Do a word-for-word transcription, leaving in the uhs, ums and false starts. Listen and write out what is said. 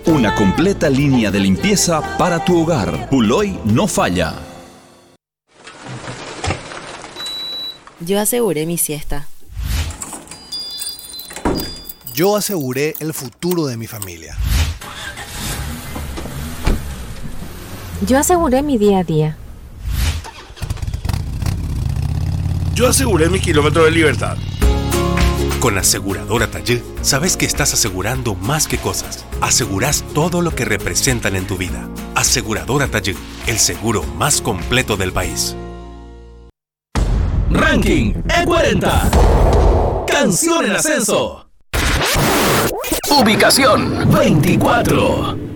Una completa línea de limpieza para tu hogar. Puloy no falla. Yo aseguré mi siesta. Yo aseguré el futuro de mi familia. Yo aseguré mi día a día. Yo aseguré mi kilómetro de libertad. Con Aseguradora Taller, sabes que estás asegurando más que cosas. Asegurás todo lo que representan en tu vida. Aseguradora Taller, el seguro más completo del país. Ranking E cuarenta. Canción en ascenso. Ubicación veinticuatro.